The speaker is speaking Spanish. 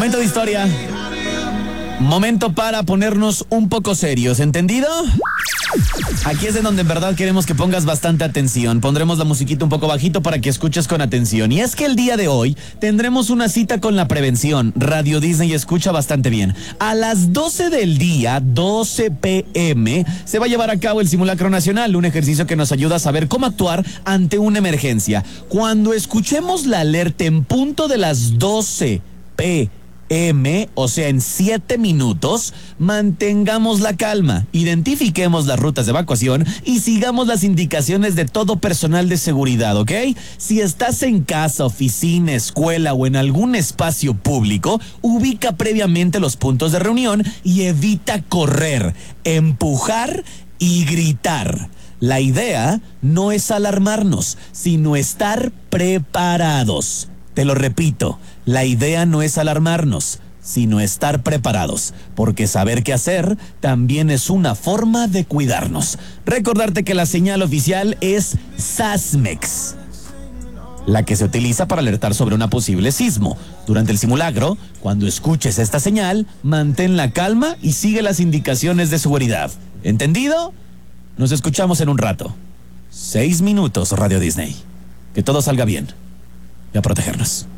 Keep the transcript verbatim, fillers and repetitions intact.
Momento de historia. Momento para ponernos un poco serios, ¿entendido? Aquí es en donde en verdad queremos que pongas bastante atención. Pondremos la musiquita un poco bajito para que escuches con atención. Y es que el día de hoy tendremos una cita con la prevención. Radio Disney escucha bastante bien. A las doce del día, doce pe eme, se va a llevar a cabo el Simulacro Nacional, un ejercicio que nos ayuda a saber cómo actuar ante una emergencia. Cuando escuchemos la alerta en punto de las doce pe eme, o sea, en siete minutos, mantengamos la calma, identifiquemos las rutas de evacuación y sigamos las indicaciones de todo personal de seguridad, ¿ok? Si estás en casa, oficina, escuela o en algún espacio público, ubica previamente los puntos de reunión y evita correr, empujar y gritar. La idea no es alarmarnos, sino estar preparados. Te lo repito, la idea no es alarmarnos, sino estar preparados, porque saber qué hacer también es una forma de cuidarnos. Recordarte que la señal oficial es SASMEX, la que se utiliza para alertar sobre un posible sismo. Durante el simulacro, cuando escuches esta señal, mantén la calma y sigue las indicaciones de seguridad. ¿Entendido? Nos escuchamos en un rato. Seis minutos, Radio Disney. Que todo salga bien. Y a protegernos.